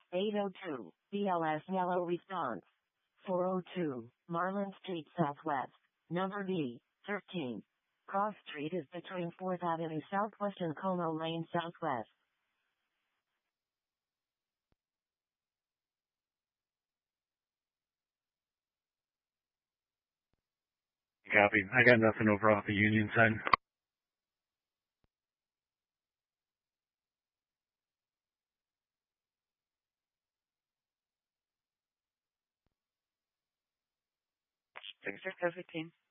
802, BLS yellow response. 402, Marlin Street Southwest, number B, 13. Cross Street is between 4th Avenue Southwest and Como Lane Southwest. Copy. I got nothing over off the Union side. Texas 15.